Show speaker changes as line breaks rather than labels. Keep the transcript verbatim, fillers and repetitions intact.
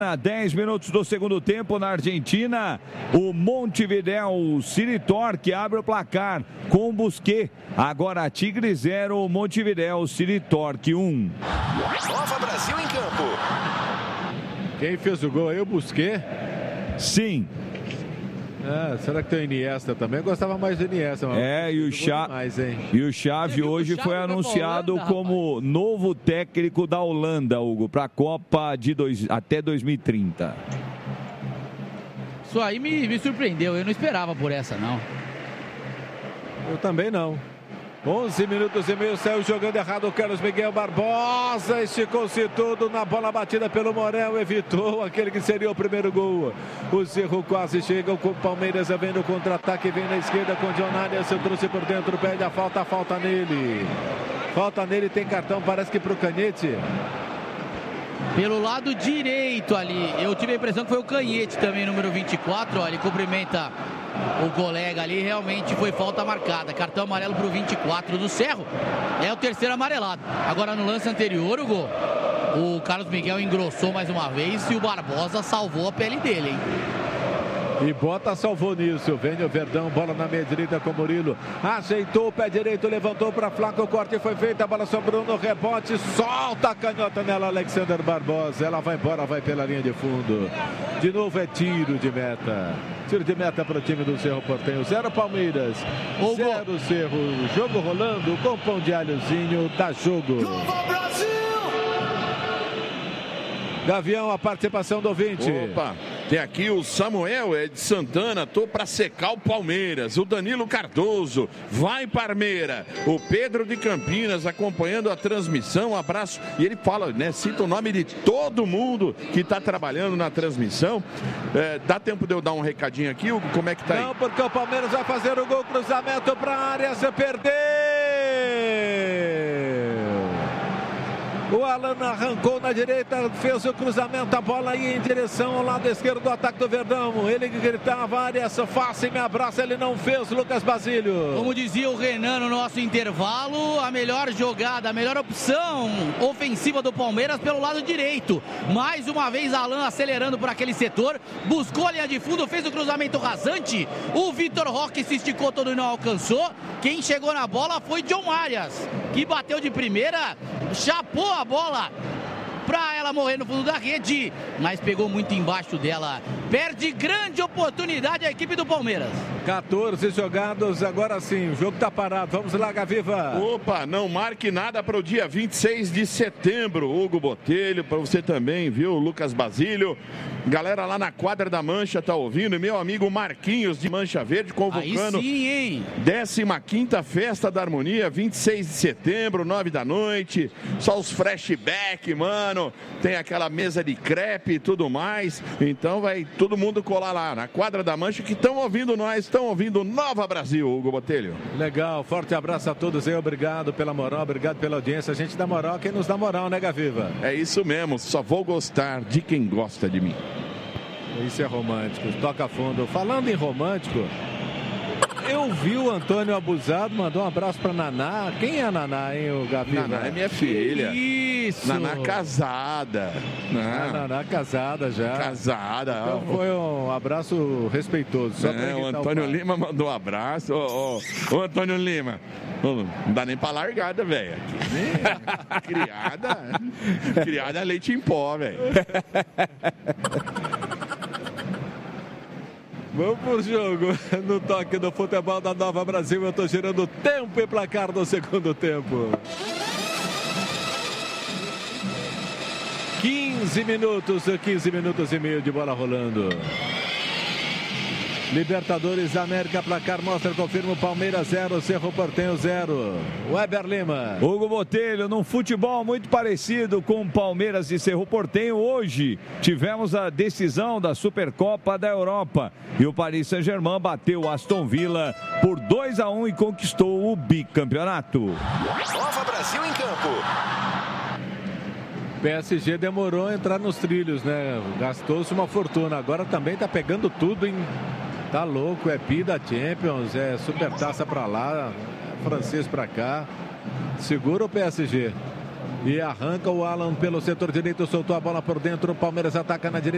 dez minutos do segundo tempo na Argentina, o Montevideo City Torque abre o placar com o Busquets. Agora Tigre zero, Montevideo City Torque um.
Nova Brasil em campo.
Quem fez o gol aí, o Busquets?
Sim.
Ah, será que tem o Iniesta também? Eu gostava mais do Iniesta. Mas
é, e o, Cha...
mais,
e o Xavi hoje foi anunciado Holanda, como rapaz. novo técnico da Holanda, Hugo, para a Copa de dois... até dois mil e trinta.
Isso aí me, me surpreendeu, eu não esperava por essa, não.
Eu também não. onze minutos e meio, saiu jogando errado o Carlos Miguel Barbosa, esticou-se tudo na bola batida pelo Morel, evitou aquele que seria o primeiro gol. O Cerro quase chega com o Palmeiras, vem no contra-ataque, vem na esquerda com o John Arias, trouxe por dentro, pede a falta, falta nele. Falta nele, tem cartão, parece que pro Canhete.
Pelo lado direito ali, eu tive a impressão que foi o Canhete também, número vinte e quatro, ó, ele cumprimenta o colega ali, realmente foi falta marcada. Cartão amarelo para o vinte e quatro do Cerro. É o terceiro amarelado. Agora no lance anterior, o gol, o Carlos Miguel engrossou mais uma vez e o Barbosa salvou a pele dele, hein?
E Bota salvou nisso. Vem o Verdão, bola na meia direita com o Murilo. Ajeitou o pé direito, levantou para Flaco. O corte foi feito, a bola sobrou no rebote. Solta a canhota nela, Alexander Barbosa. Ela vai embora, vai pela linha de fundo. De novo é tiro de meta. Tiro de meta para o time do Cerro Porteño. Zero Palmeiras, o zero gol. Cerro. Jogo rolando com pão de alhozinho. Dá jogo. Gavião, a participação do ouvinte.
Opa, tem aqui o Samuel é de Santana, tô para secar o Palmeiras. O Danilo Cardoso, vai Parmeira. O Pedro de Campinas acompanhando a transmissão, um abraço. E ele fala, né, cita o nome de todo mundo que está trabalhando na transmissão. É, dá tempo de eu dar um recadinho aqui, Hugo, como é que tá aí?
Não, porque o Palmeiras vai fazer o gol, cruzamento para a área, se perdeu. O Alan arrancou na direita, fez o cruzamento, a bola ia em direção ao lado esquerdo do ataque do Verdão. Ele gritava, Arias, faça e me abraça, ele não fez, Lucas Basílio.
Como dizia o Renan no nosso intervalo, a melhor jogada, a melhor opção ofensiva do Palmeiras pelo lado direito. Mais uma vez Alan acelerando por aquele setor, buscou a linha de fundo, fez o cruzamento rasante. O Vitor Roque se esticou todo e não alcançou. Quem chegou na bola foi John Arias, que bateu de primeira, chapou a bola para ela morrer no fundo da rede, mas pegou muito embaixo dela. Perde grande oportunidade a equipe do Palmeiras.
quatorze jogados, agora sim, o jogo tá parado. Vamos lá, Gaviva.
Opa, não marque nada para o dia vinte e seis de setembro, Hugo Botelho, para você também, viu, Lucas Basílio. Galera lá na quadra da Mancha tá ouvindo, e meu amigo Marquinhos de Mancha Verde convocando.
Aí sim, hein?
décima quinta Festa da Harmonia, vinte e seis de setembro, nove da noite. Só os flashback, mano. Tem aquela mesa de crepe e tudo mais. Então vai todo mundo colar lá na quadra da Mancha, que estão ouvindo nós, estão ouvindo Nova Brasil, Hugo Botelho.
Legal, forte abraço a todos aí, obrigado pela moral, obrigado pela audiência. A gente dá moral, quem nos dá moral, né, Gaviva?
É isso mesmo, só vou gostar de quem gosta de mim.
Isso é romântico, toca fundo. Falando em romântico, eu vi o Antônio Abusado, mandou um abraço pra Naná. Quem é a Naná, hein, o Gaviva?
Naná é minha filha.
Isso!
Naná casada.
Ah, Naná casada já.
Casada.
Então foi um abraço respeitoso. Só
é, o Antônio o Lima mandou um abraço. Ô, ô, ô Antônio Lima, não dá nem pra largada, velho. Criada. Criada leite em pó, velho.
Vamos pro jogo, no toque do futebol da Nova Brasil. Eu tô girando tempo e placar do segundo tempo. quinze minutos, quinze minutos e meio de bola rolando. Libertadores da América, placar mostra, confirma o Palmeiras zero, Cerro Porteño zero. Weber Lima.
Hugo Botelho, num futebol muito parecido com Palmeiras e Cerro Porteño, hoje tivemos a decisão da Supercopa da Europa e o Paris Saint-Germain bateu o Aston Villa por dois a um e conquistou o bicampeonato.
Nova Brasil em campo.
P S G demorou a entrar nos trilhos, né? Gastou-se uma fortuna, agora também tá pegando tudo, hein? Tá louco, é Pi da Champions, é Supertaça pra lá, francês pra cá. Segura o P S G. E arranca o Alan pelo setor direito, soltou a bola por dentro, o Palmeiras ataca na direita.